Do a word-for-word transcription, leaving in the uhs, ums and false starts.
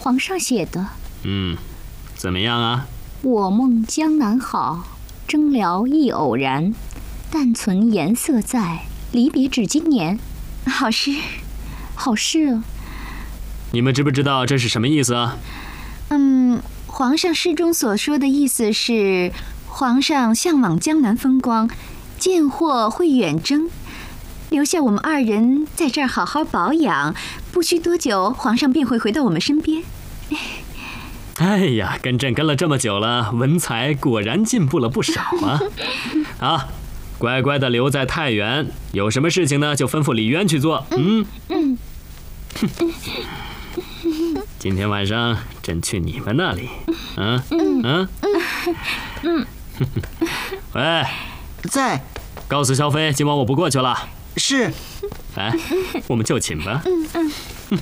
皇上写的。 嗯，怎么样啊？ 我梦江南好，征辽亦偶然。但存颜色在，离别只今年。好诗，好诗啊！ 你们知不知道这是什么意思啊？ 嗯，皇上诗中所说的意思是，皇上向往江南风光，见或会远征，留下我们二人在这儿好好保养，不需多久，皇上便会回到我们身边。 哎呀，跟朕跟了这么久了，文采果然进步了不少啊！啊，乖乖的留在太原，有什么事情呢，就吩咐李渊去做。嗯嗯。今天晚上朕去你们那里。嗯嗯嗯。喂， 在。 告诉萧妃，今晚我不过去了。 是。 来，我们就寝吧。嗯嗯。